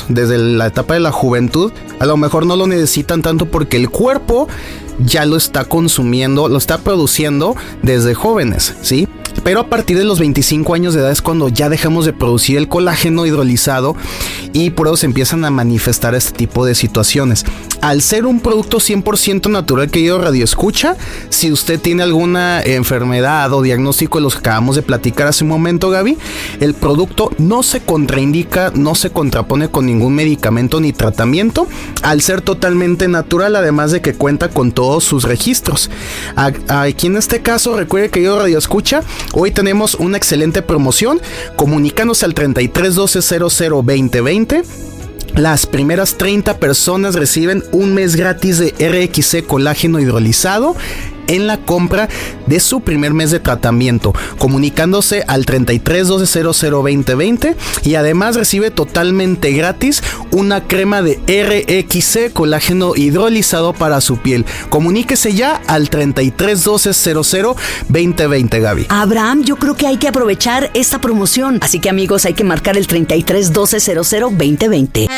niños, desde la etapa de la juventud, a lo mejor no lo necesitan tanto porque el cuerpo ya lo está consumiendo, lo está produciendo desde jóvenes, ¿sí? Pero a partir de los 25 años de edad es cuando ya dejamos de producir el colágeno hidrolizado y por eso se empiezan a manifestar este tipo de situaciones. Al ser un producto 100% natural, querido radioescucha, si usted tiene alguna enfermedad o diagnóstico de los que acabamos de platicar hace un momento, Gaby, el producto no se contraindica, no se contrapone con ningún medicamento ni tratamiento, al ser totalmente natural, además de que cuenta con todos sus registros. Aquí en este caso, recuerde, querido radioescucha, hoy tenemos una excelente promoción, comunicándose al 3312-002020. Las primeras 30 personas reciben un mes gratis de RXC colágeno hidrolizado en la compra de su primer mes de tratamiento, comunicándose al 3312-002020, y además recibe totalmente gratis una crema de RXC colágeno hidrolizado para su piel. Comuníquese ya al 3312-002020, Gaby. Abraham, yo creo que hay que aprovechar esta promoción, así que amigos, hay que marcar el 3312-002020.